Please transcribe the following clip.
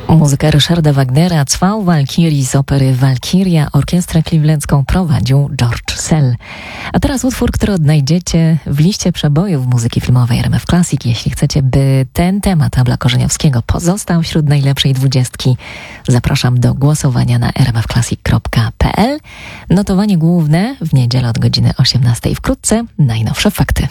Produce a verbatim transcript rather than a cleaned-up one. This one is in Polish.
Muzyka Ryszarda Wagnera, Cwał Walkirii z opery Walkiria. Orkiestrę Clevelandzką prowadził George Szell. A teraz utwór, który odnajdziecie w liście przebojów muzyki filmowej R M F Classic. Jeśli chcecie, by ten temat Abla Korzeniowskiego pozostał wśród najlepszej dwudziestki, zapraszam do głosowania na r m f classic kropka p l. Notowanie główne w niedzielę od godziny osiemnastej. Wkrótce najnowsze fakty.